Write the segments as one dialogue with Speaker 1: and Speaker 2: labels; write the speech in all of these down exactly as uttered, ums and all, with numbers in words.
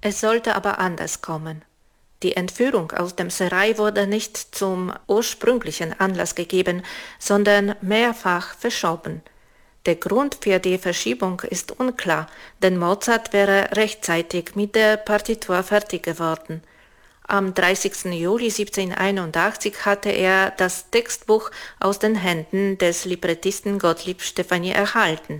Speaker 1: Es sollte aber anders kommen. Die Entführung aus dem Serail wurde nicht zum ursprünglichen Anlass gegeben, sondern mehrfach verschoben. Der Grund für die Verschiebung ist unklar, denn Mozart wäre rechtzeitig mit der Partitur fertig geworden. Am dreißigsten Juli siebzehnhunderteinundachtzig hatte er das Textbuch aus den Händen des Librettisten Gottlieb Steffani erhalten.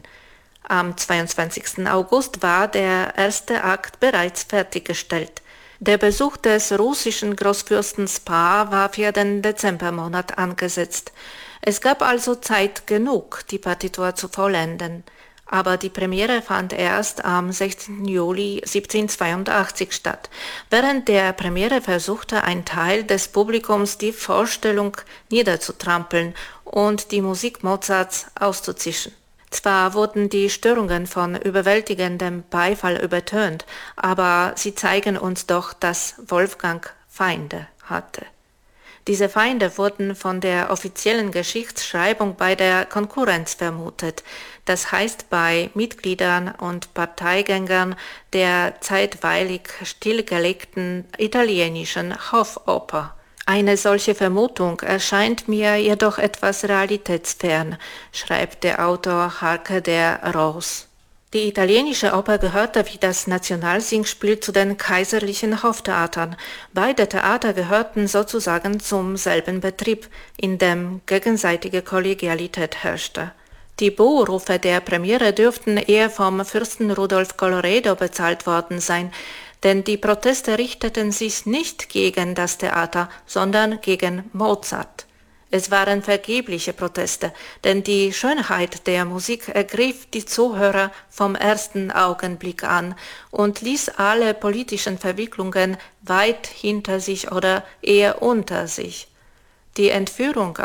Speaker 1: Am zweiundzwanzigsten August war der erste Akt bereits fertiggestellt. Der Besuch des russischen Großfürsten Spa war für den Dezembermonat angesetzt. Es gab also Zeit genug, die Partitur zu vollenden. Aber die Premiere fand erst am sechzehnten Juli siebzehnhundertzweiundachtzig statt. Während der Premiere versuchte ein Teil des Publikums die Vorstellung niederzutrampeln und die Musik Mozarts auszuzischen. Zwar wurden die Störungen von überwältigendem Beifall übertönt, aber sie zeigen uns doch, dass Wolfgang Feinde hatte. Diese Feinde wurden von der offiziellen Geschichtsschreibung bei der Konkurrenz vermutet, das heißt bei Mitgliedern und Parteigängern der zeitweilig stillgelegten italienischen Hofoper. Eine solche Vermutung erscheint mir jedoch etwas realitätsfern, schreibt der Autor Harke der Roos. Die italienische Oper gehörte wie das Nationalsingspiel zu den kaiserlichen Hoftheatern. Beide Theater gehörten sozusagen zum selben Betrieb, in dem gegenseitige Kollegialität herrschte. Die Buhrufe der Premiere dürften eher vom Fürsten Rudolf Colloredo bezahlt worden sein, denn die Proteste richteten sich nicht gegen das Theater, sondern gegen Mozart. Es waren vergebliche Proteste, denn die Schönheit der Musik ergriff die Zuhörer vom ersten Augenblick an und ließ alle politischen Verwicklungen weit hinter sich oder eher unter sich. Die Entführung